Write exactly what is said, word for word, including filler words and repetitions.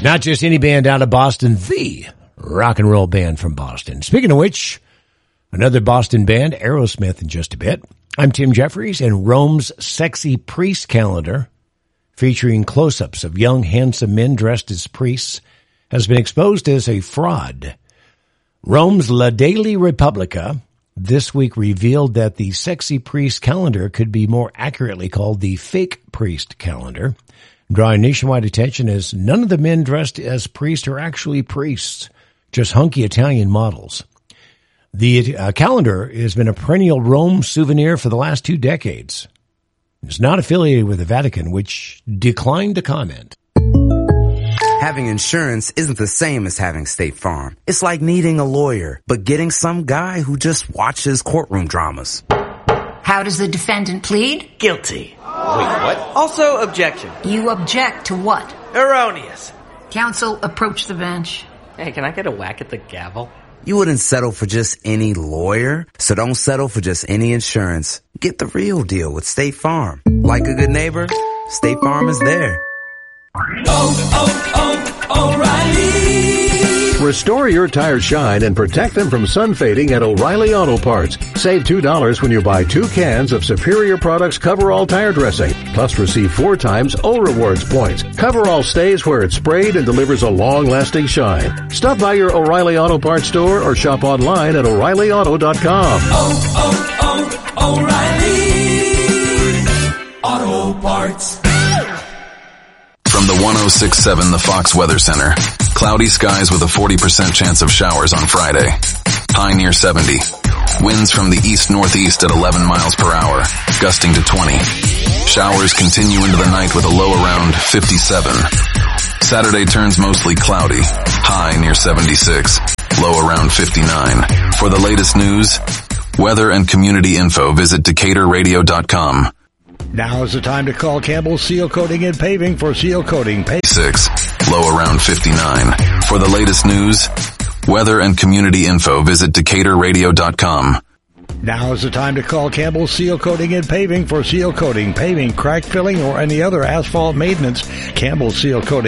Not just any band out of Boston, the rock and roll band from Boston. Speaking of which, another Boston band, Aerosmith, in just a bit. I'm Tim Jeffries, and Rome's Sexy Priest calendar, featuring close-ups of young, handsome men dressed as priests, has been exposed as a fraud. Rome's La Daily Repubblica this week revealed that the Sexy Priest calendar could be more accurately called the Fake Priest calendar, drawing nationwide attention as none of the men dressed as priests are actually priests, just hunky Italian models. The uh, calendar has been a perennial Rome souvenir for the last two decades. It's not affiliated with the Vatican, which declined to comment. Having insurance isn't the same as having State Farm. It's like needing a lawyer, but getting some guy who just watches courtroom dramas. How does the defendant plead? Guilty. Wait, what? Also, objection. You object to what? Erroneous. Counsel, approach the bench. Hey, can I get a whack at the gavel? You wouldn't settle for just any lawyer, so don't settle for just any insurance. Get the real deal with State Farm. Like a good neighbor, State Farm is there. Oh, oh, oh, O'Reilly. Restore your tires shine and protect them from sun fading at O'Reilly Auto Parts. Save two dollars when you buy two cans of Superior Products Coverall Tire Dressing. Plus receive four times O Rewards points. Coverall stays where it's sprayed and delivers a long-lasting shine. Stop by your O'Reilly Auto Parts store or shop online at O'Reilly Auto dot com. Oh, oh, oh, O'Reilly Auto Parts. From the one oh six point seven The Fox Weather Center. Cloudy skies with a forty percent chance of showers on Friday. High near seventy. Winds from the east-northeast at eleven miles per hour, gusting to twenty. Showers continue into the night with a low around fifty-seven. Saturday turns mostly cloudy. High near seventy-six. Low around fifty-nine. For the latest news, weather and community info, visit Decatur Radio dot com. Now is the time to call Campbell Seal Coating and Paving for seal coating. Pay- Six, low around fifty-nine. For the latest news, weather and community info, visit Decatur Radio dot com. Now is the time to call Campbell Seal Coating and Paving for seal coating, paving, crack filling, or any other asphalt maintenance. Campbell Seal Coating.